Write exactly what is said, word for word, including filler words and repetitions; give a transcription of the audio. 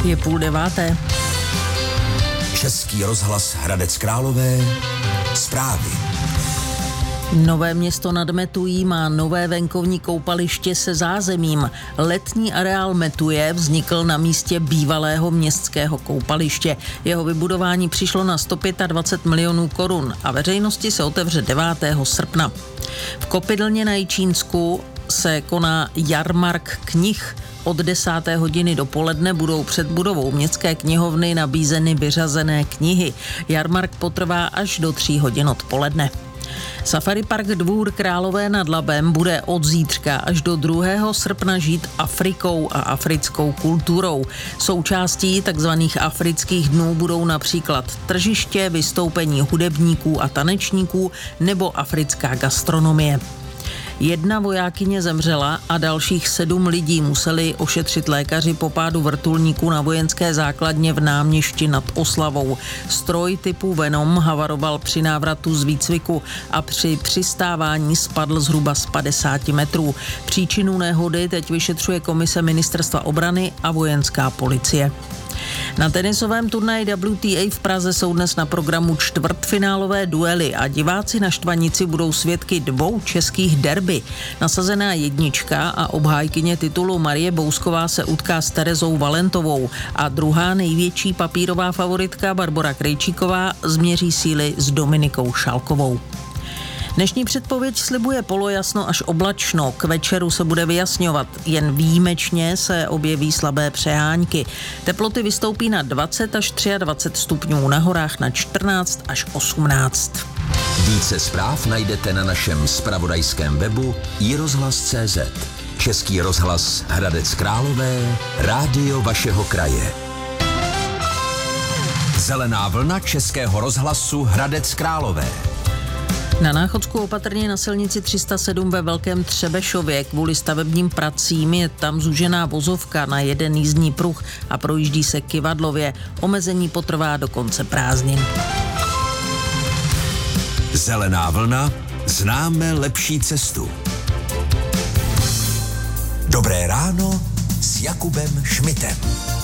Je půl deváté. Český rozhlas Hradec Králové. Zprávy. Nové Město nad Metují má nové venkovní koupaliště se zázemím. Letní areál Metuje vznikl na místě bývalého městského koupaliště. Jeho vybudování přišlo na sto dvacet pět milionů korun a veřejnosti se otevře devátého srpna. V Kopidlně na Jičínsku se koná jarmark knih. Od desáté hodiny dopoledne budou před budovou městské knihovny nabízeny vyřazené knihy. Jarmark potrvá až do tří hodin odpoledne. Safari park Dvůr Králové nad Labem bude od zítřka až do druhého srpna žít Afrikou a africkou kulturou. Součástí takzvaných afrických dnů budou například tržiště, vystoupení hudebníků a tanečníků nebo africká gastronomie. Jedna vojákyně zemřela a dalších sedm lidí museli ošetřit lékaři po pádu vrtulníku na vojenské základně v Náměšti nad Oslavou. Stroj typu Venom havaroval při návratu z výcviku a při přistávání spadl zhruba z padesáti metrů. Příčinu nehody teď vyšetřuje komise Ministerstva obrany a vojenská policie. Na tenisovém turnaji W T A v Praze jsou dnes na programu čtvrtfinálové duely a diváci na Štvanici budou svědky dvou českých derby. Nasazená jednička a obhájkyně titulu Marie Bousková se utká s Terezou Valentovou a druhá největší papírová favoritka Barbora Krejčíková změří síly s Dominikou Šalkovou. Dnešní předpověď slibuje polojasno až oblačno. K večeru se bude vyjasňovat. Jen výjimečně se objeví slabé přehánky. Teploty vystoupí na dvacet až dvacet tři stupňů, na horách na čtrnáct až osmnáct. Více zpráv najdete na našem zpravodajském webu i rozhlas tečka cé zet. Český rozhlas Hradec Králové, rádio vašeho kraje. Zelená vlna Českého rozhlasu Hradec Králové. Na Náchodsku opatrně na silnici tři sta sedm ve Velkém Třebešově. Kvůli stavebním pracím je tam zúžená vozovka na jeden jízdní pruh a projíždí se kyvadlově. Omezení potrvá do konce prázdnin. Zelená vlna, známe lepší cestu. Dobré ráno s Jakubem Šmitem.